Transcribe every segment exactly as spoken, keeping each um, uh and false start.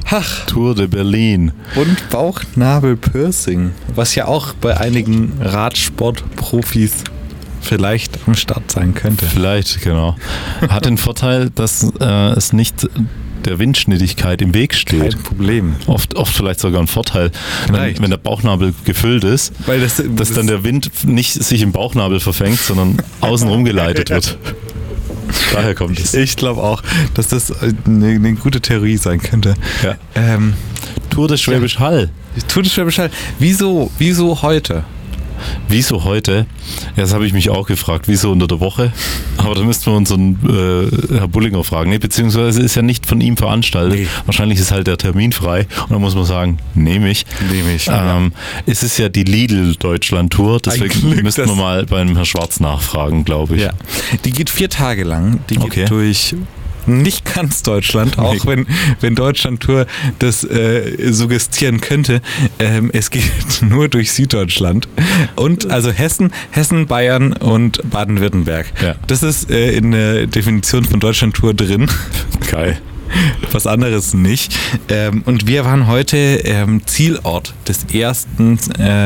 Ach. Tour de Berlin. Und Bauchnabelpiercing, was ja auch bei einigen Radsportprofis vielleicht am Start sein könnte. Vielleicht, genau. Hat den Vorteil, dass äh, es nicht der Windschnittigkeit im Weg steht. Kein Problem. Oft, oft vielleicht sogar ein Vorteil, wenn, wenn der Bauchnabel gefüllt ist, Weil das, dass das dann der Wind nicht sich im Bauchnabel verfängt, sondern außenrum geleitet wird. Daher kommt es. Ich glaube auch, dass das eine, eine gute Theorie sein könnte. Ja. Ähm, Tour de Schwäbisch Hall. Tour de Schwäbisch Hall. Wieso, wieso heute? Wieso heute? Ja, das habe ich mich auch gefragt. Wieso unter der Woche? Aber da müssten wir unseren äh, Herr Bullinger fragen. Nee, beziehungsweise ist ja nicht von ihm veranstaltet. Nee. Wahrscheinlich ist halt der Termin frei. Und dann muss man sagen, nehme ich. Nehme ich. Ähm, ja. Es ist ja die Lidl-Deutschland-Tour. Deswegen Glück, müssten wir mal beim Herrn Schwarz nachfragen, glaube ich. Ja. Die geht vier Tage lang. Die geht okay. durch nicht ganz Deutschland, auch nee. wenn, wenn Deutschland-Tour das äh, suggestieren könnte. Ähm, es geht nur durch Süddeutschland und also Hessen, Hessen, Bayern und Baden-Württemberg. Ja. Das ist äh, in der Definition von Deutschland-Tour drin. Geil. Was anderes nicht. Ähm, und wir waren heute ähm, Zielort des ersten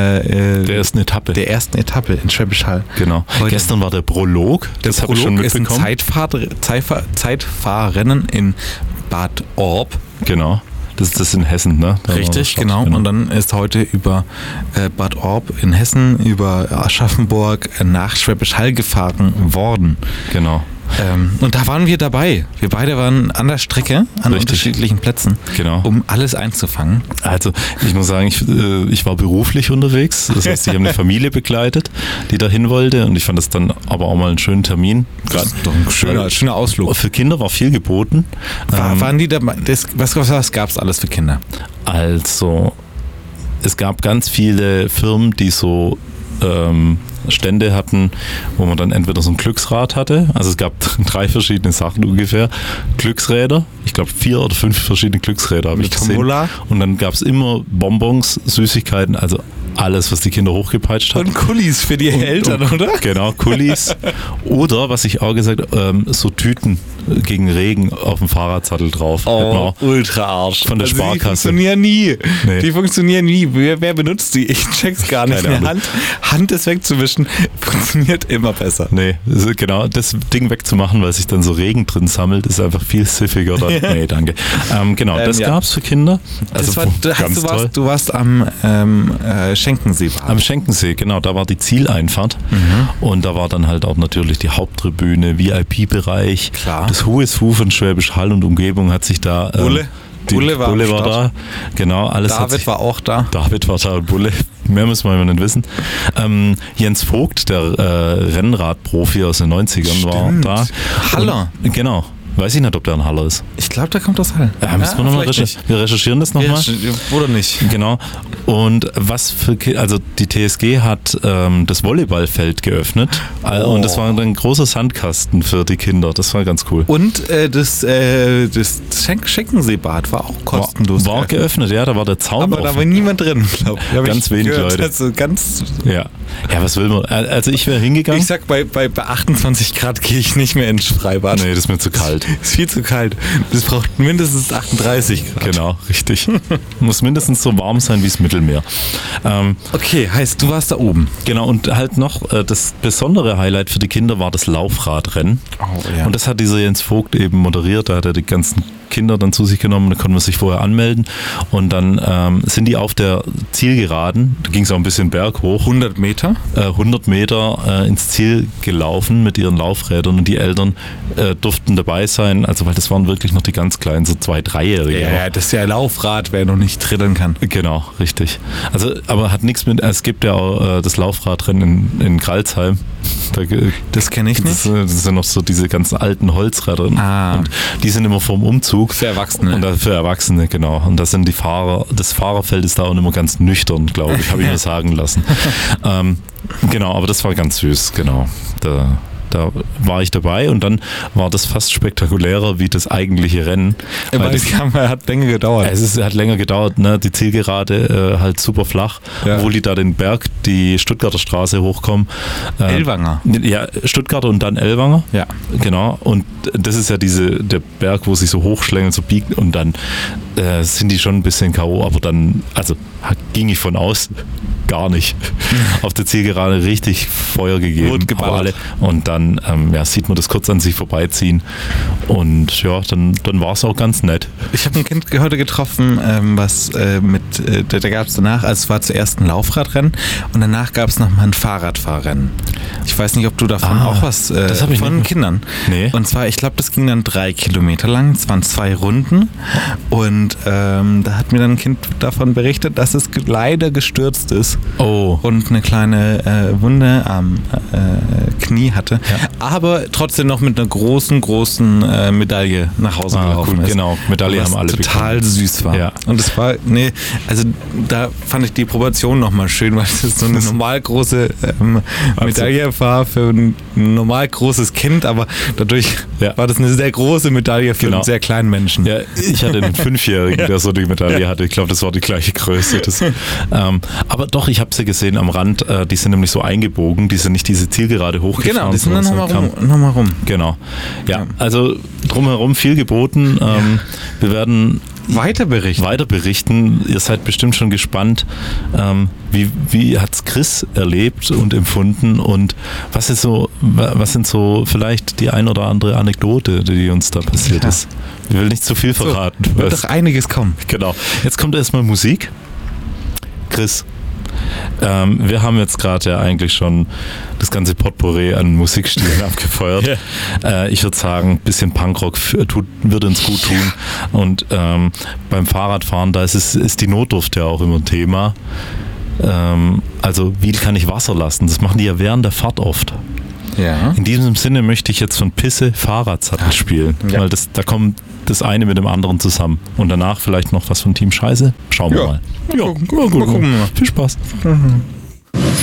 äh, der ersten Etappe. Der ersten Etappe in Schwäbisch Hall. Genau. Heute. Gestern war der Prolog. Der das Prolog ist ein Zeitfahr- Zeitfahr- Zeitfahrrennen in Bad Orb. Genau. Das ist das in Hessen, ne? Da Richtig, genau. genau. Und dann ist heute über äh, Bad Orb in Hessen, über Aschaffenburg äh, nach Schwäbisch Hall gefahren worden. Genau. Ähm, und da waren wir dabei. Wir beide waren an der Strecke, an Richtig. unterschiedlichen Plätzen, genau. um alles einzufangen. Also ich muss sagen, ich, äh, ich war beruflich unterwegs. Das heißt, ich habe eine Familie begleitet, die dahin wollte. Und ich fand das dann aber auch mal einen schönen Termin. Das ist doch ein schöner, äh, schöner Ausflug. Für Kinder war viel geboten. War, ähm, waren die dabei? Das, was was gab es alles für Kinder? Also es gab ganz viele Firmen, die so ähm, Stände hatten, wo man dann entweder so ein Glücksrad hatte, also es gab drei verschiedene Sachen ungefähr, Glücksräder, ich glaube vier oder fünf verschiedene Glücksräder habe ich gesehen. Tombola. Und dann gab es immer Bonbons, Süßigkeiten, also alles, was die Kinder hochgepeitscht hat. Und Kulis für die und, Eltern, und, oder? Genau, Kulis. Oder, was ich auch gesagt habe, ähm, so Tüten gegen Regen auf dem Fahrradsattel drauf. Oh, ultra Arsch. Von der also Sparkasse. Die funktionieren nie. Nee. Die funktionieren nie. Wer, wer benutzt die? Ich check's gar nicht. Eine Hand, Hand ist wegzuwischen, funktioniert immer besser. Nee, genau, das Ding wegzumachen, weil sich dann so Regen drin sammelt, ist einfach viel siffiger. Dann, nee, danke. Ähm, genau, ähm, das ja. gab's für Kinder. Also war, du, hast, du, warst, du warst am ähm, äh, Schenkensee. Am Schenkensee, genau, da war die Zieleinfahrt. Mhm. Und da war dann halt auch natürlich die Haupttribüne, V I P-Bereich. Klar. Das Who is Who von Schwäbisch Hall und Umgebung hat sich da... Ähm, Bulle. Die Bulle war, Bulle war da. Genau, alles David hat sich, war auch da. David war da und Bulle. Mehr müssen wir immer nicht wissen. Ähm, Jens Vogt, der äh, Rennradprofi aus den neunzigern, Stimmt. war da. Haller. Und, genau. Weiß ich nicht, ob der ein Haller ist. Ich glaube, der kommt aus Hall. Ja, müssen wir nochmal recherchieren. Wir recherchieren das nochmal. Oder nicht. Genau. Und was für, also die T S G hat ähm, das Volleyballfeld geöffnet. Oh. Und das war ein großer Sandkasten für die Kinder. Das war ganz cool. Und äh, das, äh, das Schenk- Schenkenseebad war auch kostenlos. War, war geöffnet, ja, da war der Zaun Aber offen. da war niemand drin, glaube ich. Ganz ich wenig gehört. Leute. Also ganz ja. ja, was will man? Also ich wäre hingegangen. Ich sag, bei, bei, bei achtundzwanzig Grad gehe ich nicht mehr ins Freibad. Nee, das ist mir zu kalt. Ist viel zu kalt. Das braucht mindestens achtunddreißig Grad. Genau, richtig. Muss mindestens so warm sein wie das Mittelmeer. Ähm, okay, heißt, du warst da oben. Genau, und halt noch äh, das besondere Highlight für die Kinder war das Laufradrennen. Oh, ja. Und das hat dieser Jens Vogt eben moderiert. Da hat er die ganzen Kinder dann zu sich genommen, da konnten wir sich vorher anmelden. Und dann ähm, sind die auf der Zielgeraden, da ging es auch ein bisschen berghoch. hundert Meter? Äh, hundert Meter äh, ins Ziel gelaufen mit ihren Laufrädern und die Eltern äh, durften dabei sein, also weil das waren wirklich noch die ganz kleinen, so zwei-, dreijährige. Ja, das ist ja Laufrad, wer noch nicht trillen kann. Genau, richtig. Also, aber hat nichts mit, es gibt ja auch äh, das Laufradrennen in, in Gralsheim. Da, das kenne ich das, nicht. Das sind noch so diese ganzen alten Holzräder. Ah. Und die sind immer vorm Umzug. Für Erwachsene. Und da, für Erwachsene, genau. Und da sind die Fahrer, das Fahrerfeld ist da auch immer ganz nüchtern, glaube ich, habe ich mir sagen lassen. ähm, genau, aber das war ganz süß, genau. Da da war ich dabei und dann war das fast spektakulärer wie das eigentliche Rennen. Weil, weil das Kamera hat länger gedauert. Es ist, hat länger gedauert, ne? Die Zielgerade äh, halt super flach, ja. Obwohl die da den Berg, die Stuttgarter Straße hochkommen. Äh, Ellwanger. Ja, Stuttgarter und dann Ellwanger. Ja. Genau. Und das ist ja diese, der Berg, wo sich so hochschlängelt, so biegt und dann äh, sind die schon ein bisschen K O, aber dann, also ging ich von aus, gar nicht. Auf der Zielgerade richtig Feuer gegeben. Alle. Und dann ähm, ja, sieht man das kurz an sich vorbeiziehen. Und ja, dann, dann war es auch ganz nett. Ich habe ein Kind heute getroffen, ähm, was äh, mit, äh, da gab es danach, also es war zuerst ein Laufradrennen und danach gab es nochmal ein Fahrradfahrrennen. Ich weiß nicht, ob du davon ah, auch was äh, das hab ich von nicht. Kindern. Nee. Und zwar, ich glaube, das ging dann drei Kilometer lang, es waren zwei Runden und ähm, da hat mir dann ein Kind davon berichtet, dass es leider gestürzt ist. Oh. Und eine kleine äh, Wunde am äh, Knie hatte, ja. Aber trotzdem noch mit einer großen, großen äh, Medaille nach Hause ah, gelaufen cool. ist. Genau, Medaille haben alle total bekommen. Süß war. Ja. Und es war, nee, also da fand ich die Proportion nochmal schön, weil es so eine normal große ähm, Medaille war für ein normal großes Kind, aber dadurch ja. war das eine sehr große Medaille für genau. einen sehr kleinen Menschen. Ja, ich hatte einen Fünfjährigen, ja. der so die Medaille hatte. Ich glaube, das war die gleiche Größe. Das, ähm, aber doch, ich habe sie gesehen am Rand, äh, die sind nämlich so eingebogen, die sind nicht diese Zielgerade hochgefahren. Genau, die sind dann nochmal rum, noch mal rum. Genau. Ja, ja, also drumherum viel geboten. Ähm, ja. Wir werden weiter berichten. weiter berichten. Ihr seid bestimmt schon gespannt, ähm, wie, wie hat es Chris erlebt und empfunden und was ist so, was sind so vielleicht die ein oder andere Anekdote, die uns da passiert ja. ist. Ich will nicht zu viel verraten. So, wird doch einiges kommen. Genau. Jetzt kommt erstmal Musik. Chris, ähm, wir haben jetzt gerade ja eigentlich schon das ganze Potpourri an Musikstilen abgefeuert. Yeah. Äh, ich würde sagen, ein bisschen Punkrock tut, würde uns gut tun. Und ähm, beim Fahrradfahren, da ist, es, ist die Notdurft ja auch immer ein Thema. Ähm, also wie kann ich Wasser lassen? Das machen die ja während der Fahrt oft. Ja. In diesem Sinne möchte ich jetzt von Pisse Fahrradsattel spielen, ja. weil das, da kommt das eine mit dem anderen zusammen. Und danach vielleicht noch was von Team Scheiße. Schauen wir ja. mal. Ja, mal gucken. Mal gucken. Viel Spaß. Mhm.